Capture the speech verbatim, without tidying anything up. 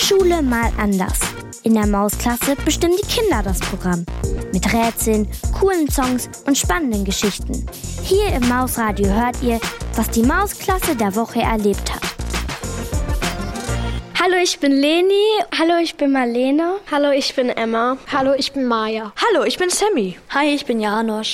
Schule mal anders. In der Mausklasse bestimmen die Kinder das Programm. Mit Rätseln, coolen Songs und spannenden Geschichten. Hier im Mausradio hört ihr, was die Mausklasse der Woche erlebt hat. Hallo, ich bin Leni. Hallo, ich bin Marlene. Hallo, ich bin Emma. Hallo, ich bin Maja. Hallo, ich bin Sammy. Hi, ich bin Janosch.